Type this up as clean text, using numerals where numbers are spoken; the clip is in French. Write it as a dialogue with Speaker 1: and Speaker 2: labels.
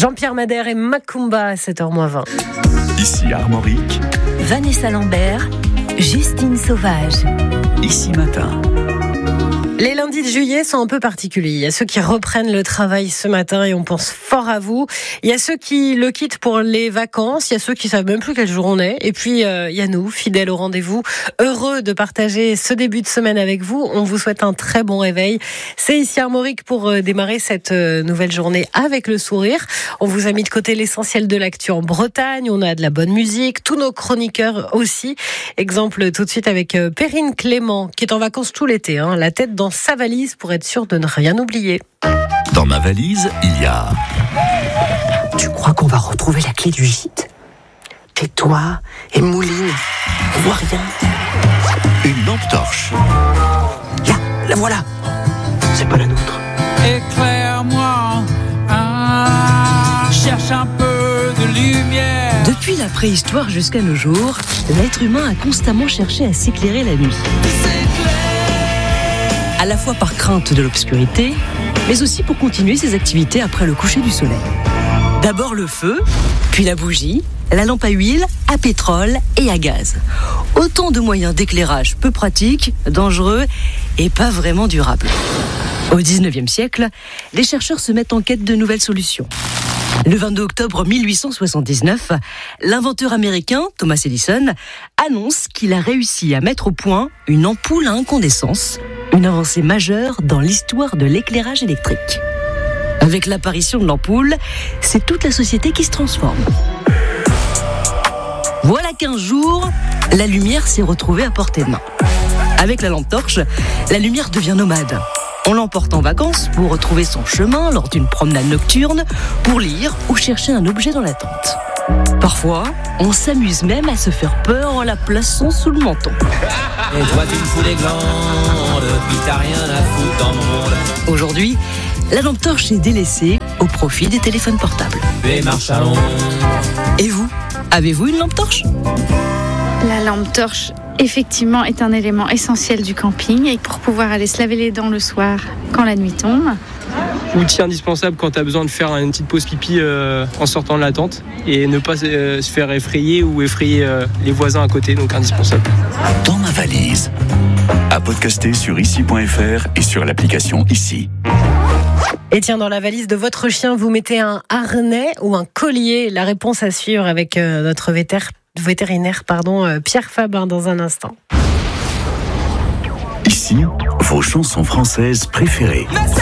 Speaker 1: Jean-Pierre Madère et Macumba à 7h20.
Speaker 2: Ici Armorique.
Speaker 3: Vanessa Lambert, Justine Sauvage.
Speaker 2: Ici Matin.
Speaker 1: Les lundis de juillet sont un peu particuliers. Il y a ceux qui reprennent le travail ce matin et on pense fort à vous. Il y a ceux qui le quittent pour les vacances. Il y a ceux qui savent même plus quel jour on est. Et puis, il y a nous, fidèles au rendez-vous, heureux de partager ce début de semaine avec vous. On vous souhaite un très bon réveil. C'est ici Armorique pour démarrer cette nouvelle journée avec le sourire. On vous a mis de côté l'essentiel de l'actu en Bretagne. On a de la bonne musique. Tous nos chroniqueurs aussi. Exemple tout de suite avec Perrine Clément, qui est en vacances tout l'été. La tête dans sa valise pour être sûr de ne rien oublier.
Speaker 2: Dans ma valise, il y a...
Speaker 4: Tu crois qu'on va retrouver la clé du gîte ? Tais-toi et mouline. On voit rien.
Speaker 2: Une lampe torche.
Speaker 4: Là, la voilà. C'est pas la nôtre.
Speaker 5: Éclaire-moi, cherche un peu de lumière.
Speaker 3: Depuis la préhistoire jusqu'à nos jours, l'être humain a constamment cherché à s'éclairer la nuit. À la fois par crainte de l'obscurité, mais aussi pour continuer ses activités après le coucher du soleil. D'abord le feu, puis la bougie, la lampe à huile, à pétrole et à gaz. Autant de moyens d'éclairage peu pratiques, dangereux et pas vraiment durables. Au 19e siècle, les chercheurs se mettent en quête de nouvelles solutions. Le 22 octobre 1879, l'inventeur américain Thomas Edison annonce qu'il a réussi à mettre au point une ampoule à incandescence, une avancée majeure dans l'histoire de l'éclairage électrique. Avec l'apparition de l'ampoule, c'est toute la société qui se transforme. Voilà qu'un jour, la lumière s'est retrouvée à portée de main. Avec la lampe torche, la lumière devient nomade. On l'emporte en vacances pour retrouver son chemin lors d'une promenade nocturne, pour lire ou chercher un objet dans la tente. Parfois, on s'amuse même à se faire peur en la plaçant sous le menton.
Speaker 5: Et toi tu me fous les glandes, puis t'as rien à foutre dans mon monde.
Speaker 3: Aujourd'hui, la lampe torche est délaissée au profit des téléphones portables.
Speaker 5: Et marche à l'ombre.
Speaker 3: Et vous, avez-vous une lampe torche ?
Speaker 6: La lampe torche, effectivement, est un élément essentiel du camping et pour pouvoir aller se laver les dents le soir quand la nuit tombe.
Speaker 7: Outil indispensable quand tu as besoin de faire une petite pause pipi en sortant de la tente et ne pas se faire effrayer ou effrayer les voisins à côté, donc indispensable.
Speaker 2: Dans ma valise. À podcaster sur ici.fr et sur l'application Ici.
Speaker 1: Et tiens, dans la valise de votre chien, vous mettez un harnais ou un collier ? La réponse à suivre avec notre vétérinaire, Pierre Fabin, dans un instant.
Speaker 2: Ici, vos chansons françaises préférées.